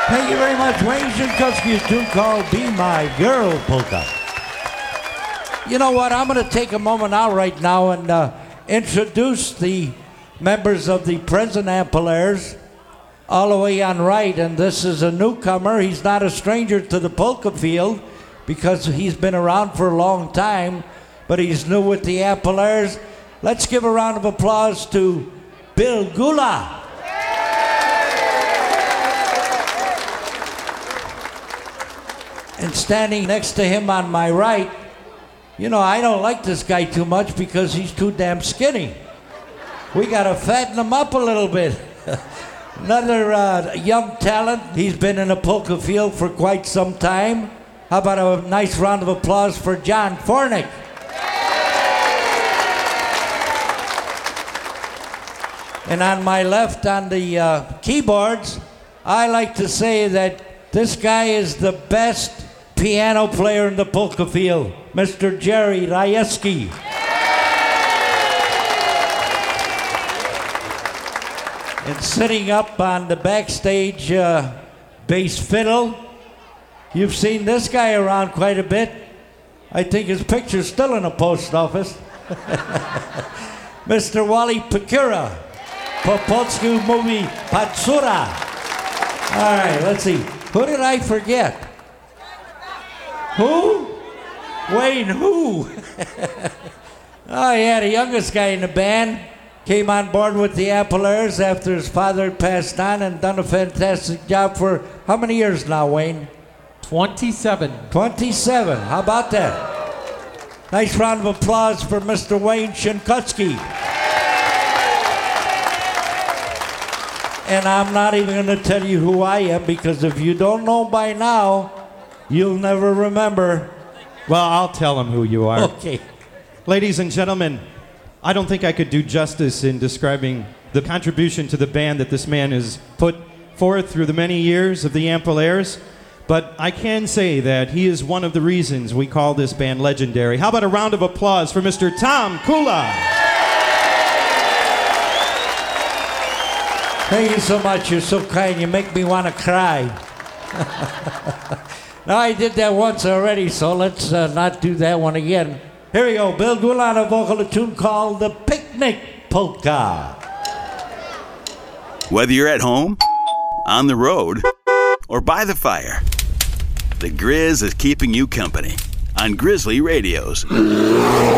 Thank you very much, Wayne Shinkoski, a tune called Be My Girl Polka. You know what? I'm going to take a moment out right now and introduce the members of the present Ampolairs all the way on right. And this is a newcomer. He's not a stranger to the polka field because he's been around for a long time, but he's new with the Ampolairs. Let's give a round of applause to Bill Gula. And standing next to him on my right, you know, I don't like this guy too much because he's too damn skinny. We got to fatten him up a little bit. Another young talent. He's been in the polka field for quite some time. How about a nice round of applause for John Fornick? And on my left on the keyboards, I like to say that this guy is the best piano player in the polka field, Mr. Jerry Rajewski. And sitting up on the backstage bass fiddle, you've seen this guy around quite a bit. I think his picture's still in the post office. Mr. Wally Pekura, Popolsku movie Patsura. All right, let's see. Who did I forget? Who? Wayne, who? Oh, yeah, the youngest guy in the band. Came on board with the Ampolairs after his father had passed on and done a fantastic job for how many years now, Wayne? 27. 27. How about that? Nice round of applause for Mr. Wayne Shinkoski. And I'm not even going to tell you who I am because if you don't know by now, you'll never remember. Well, I'll tell him who you are. Okay. Ladies and gentlemen, I don't think I could do justice in describing the contribution to the band that this man has put forth through the many years of the Ampolairs, but I can say that he is one of the reasons we call this band legendary. How about a round of applause for Mr. Tom Kula? Thank you so much. You're so kind. You make me want to cry. Now, I did that once already, so let's not do that one again. Here we go. Bill Gula on a vocal, a tune called The Picnic Polka. Whether you're at home, on the road, or by the fire, the Grizz is keeping you company on Grizzly Radios.